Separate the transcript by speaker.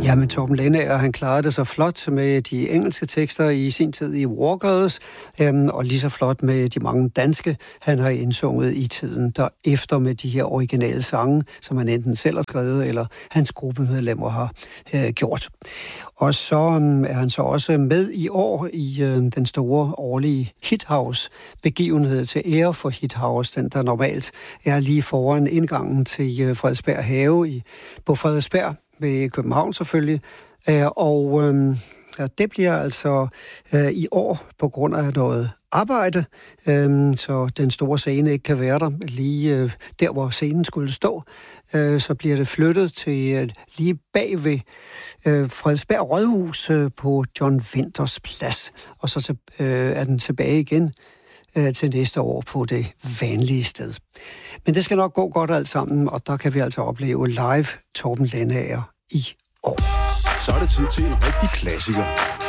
Speaker 1: Ja, men Torben Lendager, han klarede det så flot med de engelske tekster i sin tid i Wargirls, og lige så flot med de mange danske, han har indsunget i tiden derefter med de her originale sange, som han enten selv har skrevet, eller hans gruppemedlemmer har gjort. Og så er han så også med i år i den store årlige Hithouse-begivenhed til ære for Hithouse, den der normalt er lige foran indgangen til Frederiksberg Have på Frederiksberg, ved København selvfølgelig, og det bliver altså i år på grund af noget arbejde, så den store scene ikke kan være der lige der, hvor scenen skulle stå, så bliver det flyttet til lige bag ved Frederiksberg Rådhus på John Winters Plads, og så er den tilbage igen til næste år på det vanlige sted. Men det skal nok gå godt alt sammen, og der kan vi altså opleve live Torben Lendager i år.
Speaker 2: Så er det tid til en rigtig klassiker.